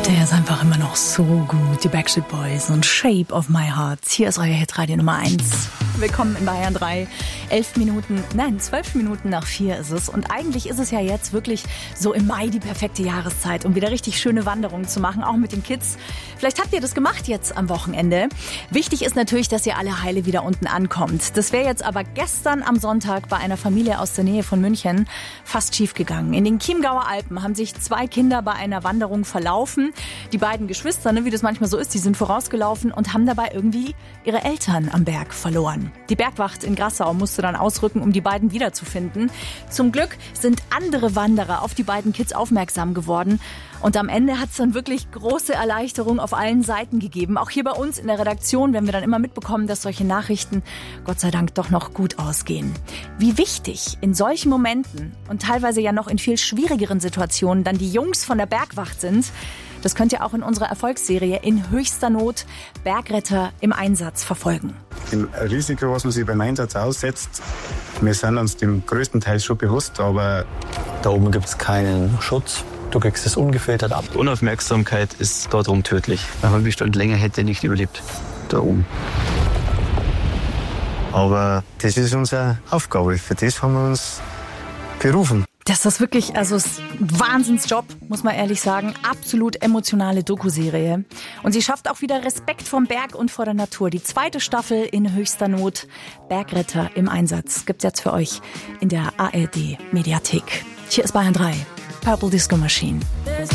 Der ist einfach immer noch so gut. Die Backstreet Boys und Shape of My Heart. Hier ist euer Hitradio Nummer 1. Willkommen in Bayern 3. 12 Minuten nach 4 ist es. Und eigentlich ist es ja jetzt wirklich so im Mai die perfekte Jahreszeit, um wieder richtig schöne Wanderungen zu machen, auch mit den Kids. Vielleicht habt ihr das gemacht jetzt am Wochenende. Wichtig ist natürlich, dass ihr alle heile wieder unten ankommt. Das wäre jetzt aber gestern am Sonntag bei einer Familie aus der Nähe von München fast schief gegangen. In den Chiemgauer Alpen haben sich 2 Kinder bei einer Wanderung verlaufen. Die beiden Geschwister, wie das manchmal so ist, die sind vorausgelaufen und haben dabei irgendwie ihre Eltern am Berg verloren. Die Bergwacht in Grassau musste dann ausrücken, um die beiden wiederzufinden. Zum Glück sind andere Wanderer auf die beiden Kids aufmerksam geworden. Und am Ende hat es dann wirklich große Erleichterung auf allen Seiten gegeben. Auch hier bei uns in der Redaktion, wenn wir dann immer mitbekommen, dass solche Nachrichten Gott sei Dank doch noch gut ausgehen. Wie wichtig in solchen Momenten und teilweise ja noch in viel schwierigeren Situationen dann die Jungs von der Bergwacht sind, das könnt ihr auch in unserer Erfolgsserie In höchster Not Bergretter im Einsatz verfolgen. Dem Risiko, was man sich beim Einsatz aussetzt, wir sind uns dem größten Teil schon bewusst, aber da oben gibt es keinen Schutz. Du kriegst es ungefiltert ab. Unaufmerksamkeit ist dort tödlich. Eine halbe Stunde länger hätte er nicht überlebt, da oben. Aber das ist unsere Aufgabe, für das haben wir uns berufen. Das ist wirklich, also ist ein Wahnsinnsjob, muss man ehrlich sagen. Absolut emotionale Doku-Serie. Und sie schafft auch wieder Respekt vom Berg und vor der Natur. Die 2. Staffel In höchster Not, Bergretter im Einsatz, gibt's jetzt für euch in der ARD-Mediathek. Hier ist Bayern 3, Purple Disco Machine.